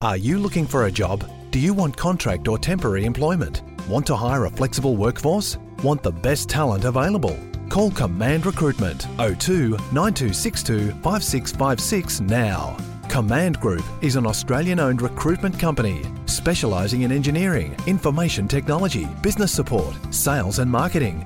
Are you looking for a job? Do you want contract or temporary employment? Want to hire a flexible workforce? Want the best talent available? Call Command Recruitment 02 9262 5656 now. Command Group is an Australian-owned recruitment company specialising in engineering, information technology, business support, sales and marketing,